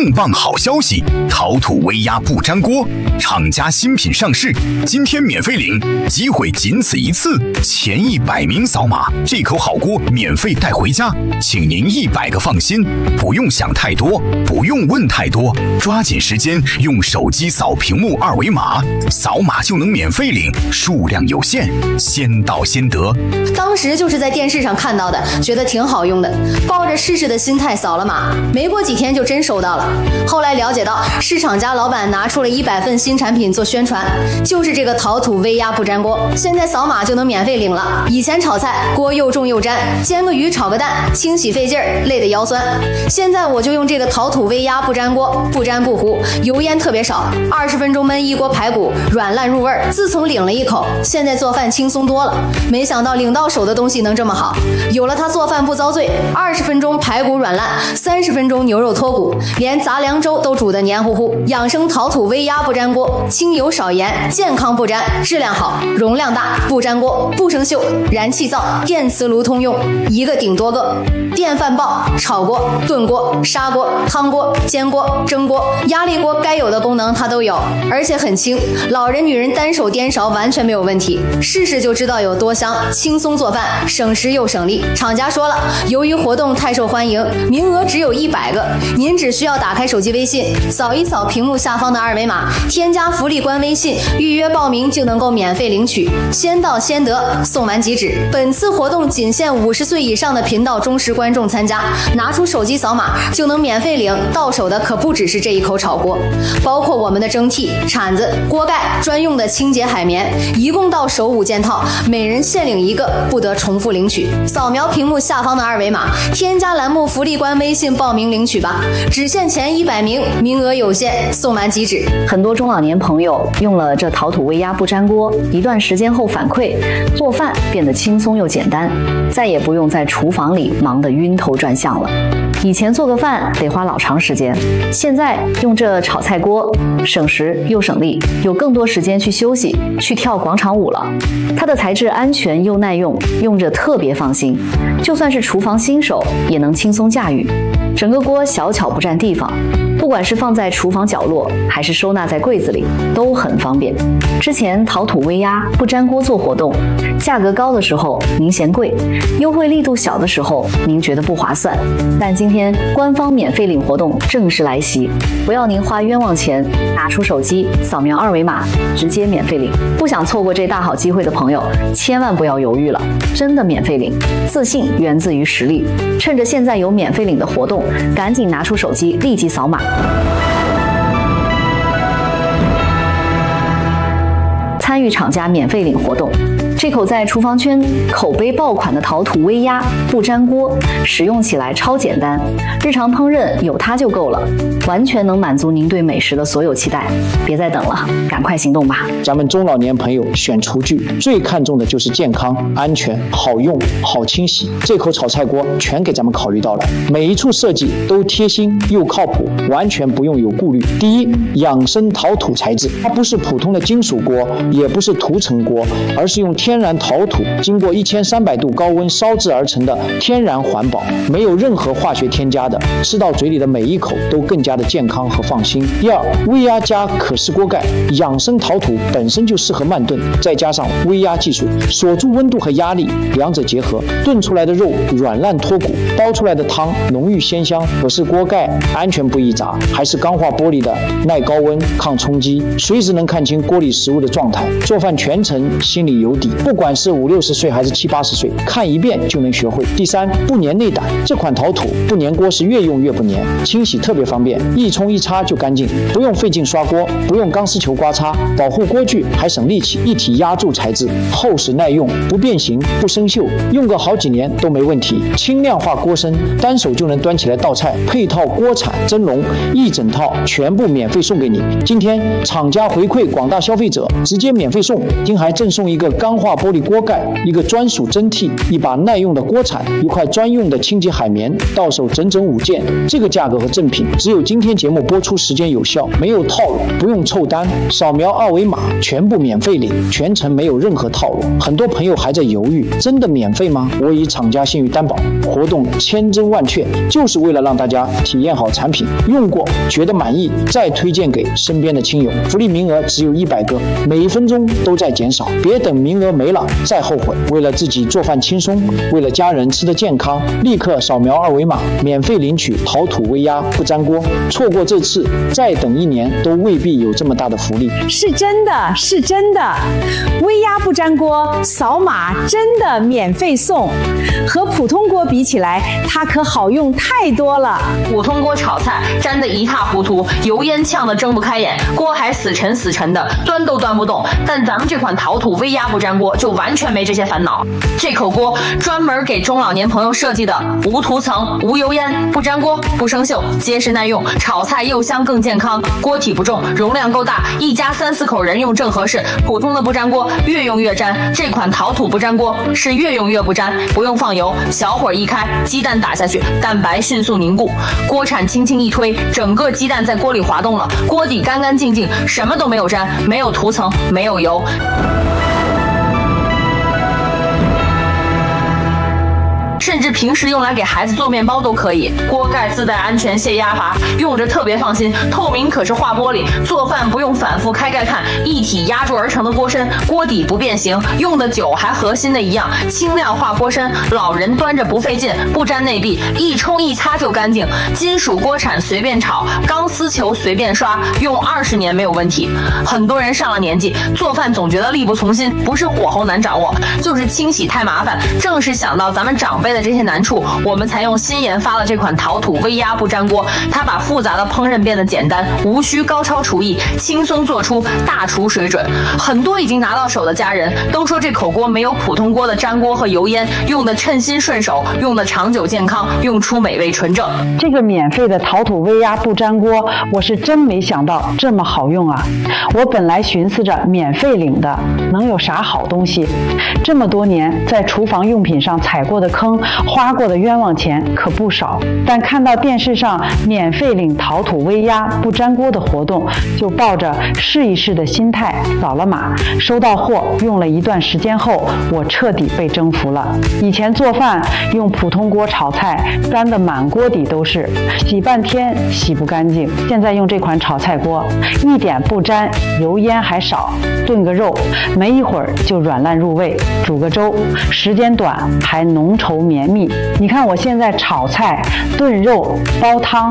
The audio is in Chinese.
重磅好消息，陶土微压不粘锅，厂家新品上市，今天免费领，机会仅此一次，前100名扫码，这口好锅免费带回家，请您100个放心，不用想太多，不用问太多，抓紧时间用手机扫屏幕2维码，扫码就能免费领，数量有限，先到先得。 当时就是在电视上看到的，觉得挺好用的，抱着试试的心态扫了码，没过几天就真收到了。后来了解到是厂家老板拿出了100份新产品做宣传，就是这个陶土微压不粘锅，现在扫码就能免费领了。以前炒菜锅又重又粘，煎个鱼炒个蛋清洗费劲儿，累得腰酸，现在我就用这个陶土微压不粘锅，不粘不糊，油烟特别少，20分钟焖一锅排骨，软烂入味儿。自从领了一口，现在做饭轻松多了，没想到领到手的东西能这么好，有了它做饭不遭罪，20分钟排骨软烂，30分钟牛肉脱骨，连杂粮粥都煮得黏糊糊。养生陶土微压不粘锅，清油少盐，健康不粘，质量好，容量大，不粘锅，不生锈，燃气灶、电磁炉通用，一个顶多个。电饭煲、炒锅、炖锅、砂锅、汤锅、煎锅、蒸锅、压力锅该有的功能它都有，而且很轻，老人女人单手颠勺完全没有问题，试试就知道有多香，轻松做饭，省时又省力。厂家说了，由于活动太受欢迎，名额只有100个，您只需要打开手机微信，扫一扫屏幕下方的2维码，添加福利官微信，预约报名就能够免费领取，先到先得，送完即止。本次活动仅限50岁以上的频道忠实观众参加，拿出手机扫码就能免费领，到手的可不只是这一口炒锅，包括我们的蒸屉、铲子、锅盖、专用的清洁海绵，一共到手5件套，每人限领1个，不得重复领取。扫描屏幕下方的2维码，添加栏目福利官微信报名领取吧，只限前100名，名额有限，送完即止。 很多中老年朋友用了这陶土微压不粘锅，一段时间后反馈，做饭变得轻松又简单，再也不用在厨房里忙得晕头转向了。以前做个饭得花老长时间，现在用这炒菜锅省时又省力，有更多时间去休息，去跳广场舞了。它的材质安全又耐用，用着特别放心，就算是厨房新手也能轻松驾驭。整个锅小巧不占地方，不管是放在厨房角落，还是收纳在柜子里，都很方便。之前陶土微压不粘锅做活动，价格高的时候您嫌贵，优惠力度小的时候您觉得不划算。但今天官方免费领活动正式来袭，不要您花冤枉钱，拿出手机扫描2维码，直接免费领。不想错过这大好机会的朋友，千万不要犹豫了，真的免费领。自信源自于实力，趁着现在有免费领的活动，赶紧拿出手机立即扫码。参与厂家免费领活动，这口在厨房圈口碑爆款的陶土微压不粘锅，使用起来超简单，日常烹饪有它就够了，完全能满足您对美食的所有期待。别再等了，赶快行动吧！ 咱们中老年朋友选厨具最看重的就是健康、安全、好用、好清洗。这口炒菜锅全给咱们考虑到了，每一处设计都贴心又靠谱，完全不用有顾虑。第一，养生陶土材质，它不是普通的金属锅，也不是涂层锅，而是用天然陶土经过1300度高温烧制而成的天然环保，没有任何化学添加的，吃到嘴里的每一口都更加的健康和放心。第二，微压加可视锅盖，养生陶土本身就适合慢炖，再加上微压技术锁住温度和压力，两者结合，炖出来的肉软烂脱骨，煲出来的汤浓郁鲜香。可视锅盖安全不易砸，还是钢化玻璃的，耐高温抗冲击，随时能看清锅里食物的状态，做饭全程心里有底。不管是50、60岁还是70、80岁，看一遍就能学会。第三，不粘内胆，这款陶土不粘锅是越用越不粘，清洗特别方便，一冲一擦就干净，不用费劲刷锅，不用钢丝球刮擦，保护锅具还省力气。一体压铸材质，厚实耐用，不变形不生锈，用个好几年都没问题。轻量化锅身，单手就能端起来倒菜，配套锅铲蒸笼，一整套全部免费送给你。今天厂家回馈广大消费者，直接免费送，今还赠送一个钢化玻璃锅盖，一个专属蒸屉，一把耐用的锅铲，一块专用的清洁海绵，到手整整5件。这个价格和赠品只有今天节目播出时间有效，没有套路，不用凑单，扫描2维码全部免费领，全程没有任何套路。很多朋友还在犹豫，真的免费吗？我以厂家信誉担保，活动千真万确，就是为了让大家体验好产品，用过觉得满意，再推荐给身边的亲友。福利名额只有100个，每1分钟都在减少，别等名额没了再后悔。为了自己做饭轻松，为了家人吃得健康，立刻扫描2维码，免费领取陶土微压不粘锅。错过这次，再等1年都未必有这么大的福利。 是真的，是真的，微压不粘锅扫码真的免费送。和普通锅比起来，它可好用太多了。 普通锅炒菜粘得一塌糊涂，油烟呛得睁不开眼，锅还死沉死沉的，端都端不动。但咱们这款陶土微压不粘锅就完全没这些烦恼。这口锅专门给中老年朋友设计的，无涂层、无油烟、不粘锅、不生锈，结实耐用，炒菜又香更健康。锅体不重，容量够大，一家3、4口人用正合适。普通的不粘锅越用越粘，这款陶土不粘锅是越用越不粘，不用放油，小火一开，鸡蛋打下去，蛋白迅速凝固，锅铲轻轻一推，整个鸡蛋在锅里滑动了，锅底干干净净，什么都没有粘，没有涂层，没有油。甚至平时用来给孩子做面包都可以。锅盖自带安全泄压阀，用着特别放心。透明可是化玻璃，做饭不用反复开盖看，一体压铸而成的锅身，锅底不变形，用的久还和新的一样。轻量化锅身，老人端着不费劲，不粘内壁，一冲一擦就干净。金属锅铲随便炒，钢丝球随便刷，用20年没有问题。很多人上了年纪，做饭总觉得力不从心，不是火候难掌握，就是清洗太麻烦。正是想到咱们长辈的这些难处，我们才用新研发了这款陶土微压不粘锅。它把复杂的烹饪变得简单，无需高超厨艺，轻松做出大厨水准。很多已经拿到手的家人都说，这口锅没有普通锅的粘锅和油烟，用的称心顺手，用的长久健康，用出美味纯正。 这个免费的陶土微压不粘锅，我是真没想到这么好用啊！我本来寻思着免费领的能有啥好东西，这么多年在厨房用品上踩过的坑，花过的冤枉钱可不少，但看到电视上免费领陶土微压不粘锅的活动，就抱着试一试的心态扫了码。收到货用了一段时间后，我彻底被征服了。以前做饭用普通锅炒菜，粘得满锅底都是，洗半天洗不干净。现在用这款炒菜锅，一点不粘，油烟还少，炖个肉没一会儿就软烂入味，煮个粥时间短还浓稠绵密。你看我现在炒菜、炖肉、煲汤，